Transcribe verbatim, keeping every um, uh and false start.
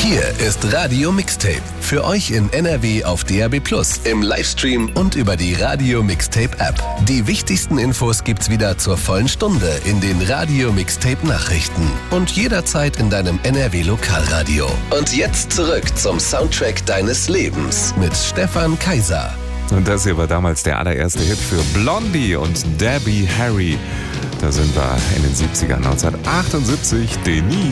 Hier ist Radio Mixtape. Für euch in N R W auf D A B plus, im Livestream und über die Radio Mixtape App. Die wichtigsten Infos gibt's wieder zur vollen Stunde in den Radio Mixtape Nachrichten und jederzeit in deinem N R W Lokalradio. Und jetzt zurück zum Soundtrack deines Lebens mit Stefan Kaiser. Und das hier war damals der allererste Hit für Blondie und Debbie Harry. Da sind wir in den siebzigern, neunzehnhundertachtundsiebzig, Denis.